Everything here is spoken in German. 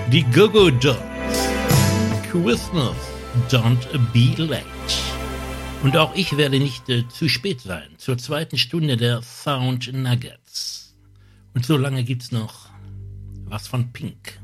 Die Go-Go Dolls. Christmas, don't be late. Und auch ich werde nicht zu spät sein zur zweiten Stunde der Sound Nuggets. Und so lange gibt's noch was von Pink.